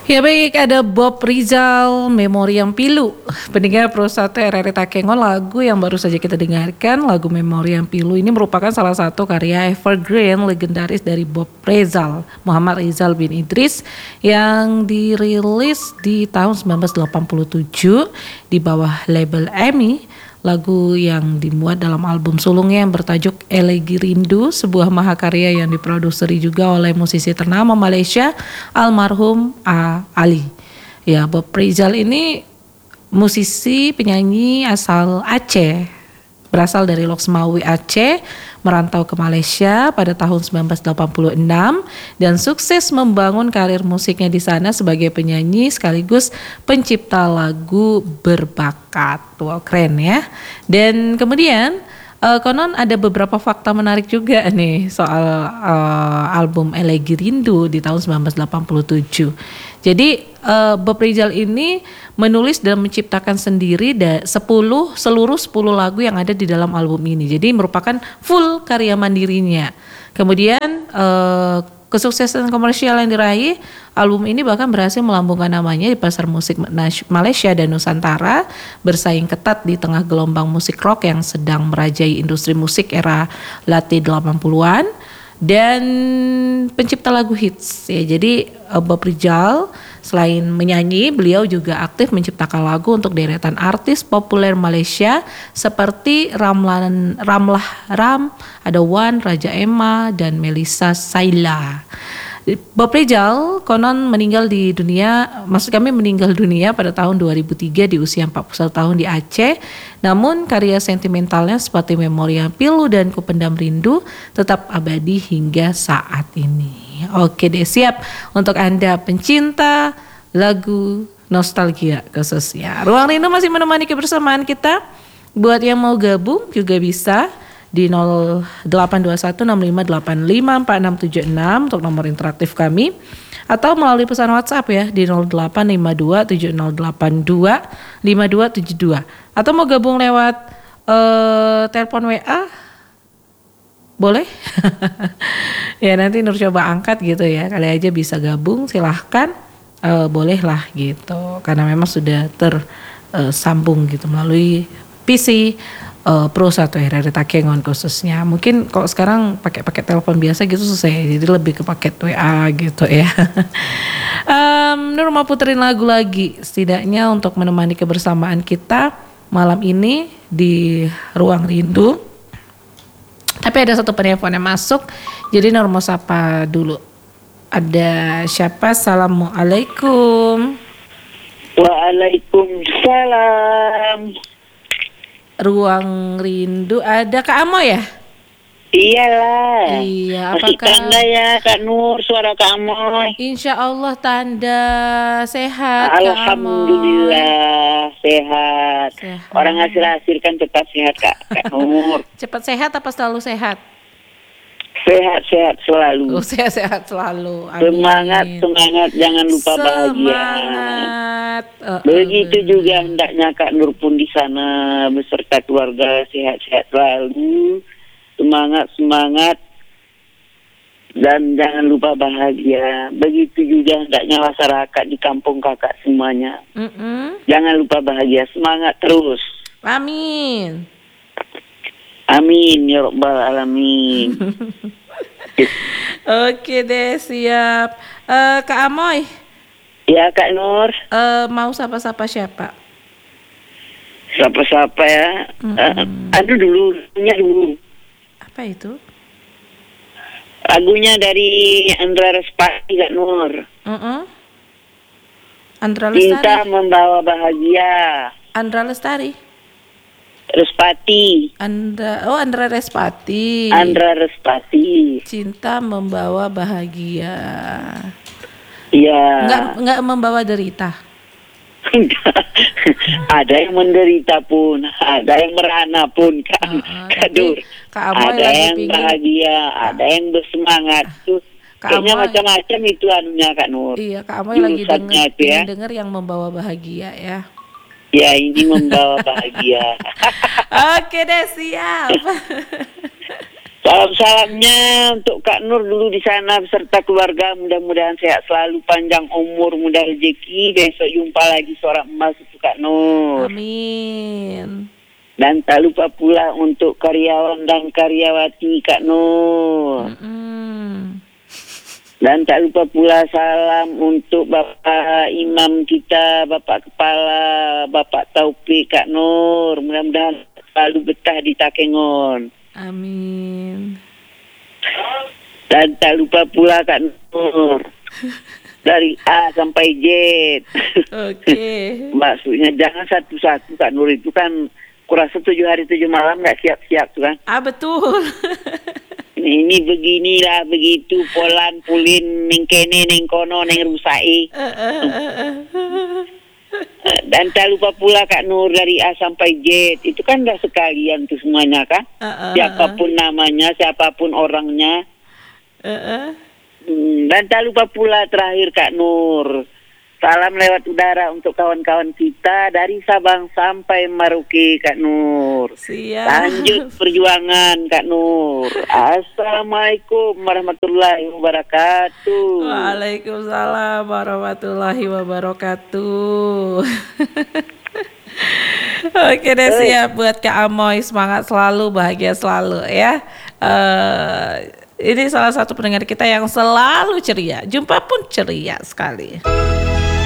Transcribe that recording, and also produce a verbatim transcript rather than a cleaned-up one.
Ya baik, ada Bob Rizal, Memoriam Pilu. Pendengar Pro satu R R I Takengon, lagu yang baru saja kita dengarkan, lagu Memoriam Pilu ini merupakan salah satu karya evergreen legendaris dari Bob Rizal, Muhammad Rizal bin Idris, yang dirilis di tahun sembilan belas delapan puluh tujuh di bawah label EMI. Lagu yang dimuat dalam album sulungnya yang bertajuk Elegi Rindu, sebuah mahakarya yang diproduseri juga oleh musisi ternama Malaysia, almarhum A. Ali. Ya, Bob Rizal ini musisi penyanyi asal Aceh, berasal dari Loksmawe Aceh, merantau ke Malaysia pada tahun sembilan belas delapan puluh enam dan sukses membangun karir musiknya di sana sebagai penyanyi sekaligus pencipta lagu berbakat. Wow, keren ya. Dan kemudian uh, konon ada beberapa fakta menarik juga nih soal uh, album Elegi Rindu di tahun sembilan belas delapan puluh tujuh. Jadi uh, Bob Rizal ini menulis dan menciptakan sendiri da- sepuluh seluruh sepuluh lagu yang ada di dalam album ini. Jadi merupakan full karya mandirinya. Kemudian uh, kesuksesan komersial yang diraih album ini bahkan berhasil melambungkan namanya di pasar musik Malaysia dan Nusantara, bersaing ketat di tengah gelombang musik rock yang sedang merajai industri musik era late delapan puluhan. Dan pencipta lagu hits ya. Jadi Bob Rizal selain menyanyi, beliau juga aktif menciptakan lagu untuk deretan artis populer Malaysia seperti Ramlan Ramlah Ram, ada Wan, Raja Emma dan Melissa Saila. Bob Rizal konon meninggal di dunia, maksud kami meninggal dunia pada tahun dua ribu tiga di usia empat puluh satu tahun di Aceh. Namun karya sentimentalnya seperti Memoriam Pilu dan Kupendam Rindu tetap abadi hingga saat ini. Oke deh, siap untuk Anda pencinta lagu nostalgia khususnya. Ruang Rindu masih menemani kebersamaan kita. Buat yang mau gabung juga bisa di nol delapan dua satu enam lima delapan lima empat enam tujuh enam untuk nomor interaktif kami, atau melalui pesan WhatsApp ya di nol delapan lima dua tujuh nol delapan dua lima dua tujuh dua, atau mau gabung lewat uh, telepon W A boleh. Ya nanti Nur coba angkat gitu ya, kali aja bisa gabung, silahkan, uh, boleh lah gitu, karena memang sudah tersambung uh, gitu melalui P C Uh, Pro satu R R I Takengon khususnya. Mungkin kalau sekarang pakai pakai telepon biasa gitu susah ya, jadi lebih ke paket W A gitu ya. um, Nur mau puterin lagu lagi setidaknya untuk menemani kebersamaan kita malam ini di Ruang Rindu. Tapi ada satu penelpon yang masuk, jadi Nur mau sapa dulu. Ada siapa? Assalamualaikum. Waalaikumsalam. Ruang Rindu, ada Kak Amo ya? Iyalah. Iya, masih apakah tanda ya Kak Nur, suara Kak Amoy? Insya Allah tanda sehat. Alhamdulillah sehat. sehat. Orang hasil-hasil kan cepat sehat Kak, Kak Nur. Cepat sehat apa selalu sehat? Sehat-sehat selalu. Oh, sehat-sehat selalu. Amin. Semangat, semangat, jangan lupa bahagia. Semangat. Uh, Begitu uh, juga hendaknya Kak Nur pun di sana beserta keluarga sehat-sehat selalu. Semangat, semangat. Dan jangan lupa bahagia. Begitu juga hendaknya masyarakat di kampung kakak semuanya. Uh-uh. Jangan lupa bahagia, semangat terus. Amin. Amin ya rabbal alamin. Oke deh, siap. Uh, Kak Amoy. Ya Kak Nur. Uh, mau sapa-sapa siapa? Sapa-sapa ya. Mm-hmm. Uh, aduh dulu, punya dulu. Apa itu? Lagunya dari Andra Respati Kak Nur. Uh-uh. Andra Lestari. Cinta membawa bahagia. Andra Lestari. Respati. Andra, oh Andra Respati. Andra Respati. Cinta membawa bahagia. Iya. Enggak enggak membawa derita. Ada yang menderita pun, ada yang merana pun kan. Uh, uh, Kadur. Ada yang pingin bahagia, ada yang bersemangat. Tuh. Kayaknya Amoy macam-macam itu anunya Kak Nur. Iya, Kak Amoy lagi dengar ya. dengar yang membawa bahagia ya. Ya ini membawa bahagia. Oke deh, siap. Salam-salamnya untuk Kak Nur dulu di sana beserta keluarga. Mudah-mudahan sehat selalu, panjang umur, mudah rezeki. Besok jumpa lagi suara emas itu Kak Nur. Amin. Dan tak lupa pula untuk karyawan dan karyawati Kak Nur. Mm-mm. Dan tak lupa pula salam untuk Bapak Imam kita, Bapak Kepala, Bapak Taufik Kak Nur. Mudah-mudahan selalu betah di Takengon. Amin. Dan tak lupa pula Kak Nur. Dari A sampai Z. Oke. Maksudnya jangan satu-satu Kak Nur, itu kan kurasa tujuh hari tujuh malam gak siap-siap tuh kan. Ah betul. Ini beginilah begitu polan pulin neng kene neng kono neng rusai. Dan tak lupa pula Kak Nur dari A sampai Z. Itu kan dah sekalian tuh semuanya kan. Siapapun namanya, siapapun orangnya. Hmm, dan tak lupa pula terakhir Kak Nur, salam lewat udara untuk kawan-kawan kita dari Sabang sampai Merauke Kak Nur. Siap. Lanjut perjuangan Kak Nur. Assalamualaikum warahmatullahi wabarakatuh. Waalaikumsalam warahmatullahi wabarakatuh. Oke deh, siap buat Kak Amoy, semangat selalu, bahagia selalu ya. Uh, ini salah satu pendengar kita yang selalu ceria, jumpa pun ceria sekali.